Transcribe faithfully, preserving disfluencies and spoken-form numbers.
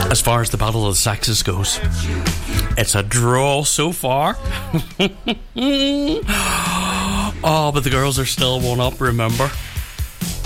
As far as the Battle of the Sexes goes, it's a draw so far. Oh, but the girls are still one up, remember.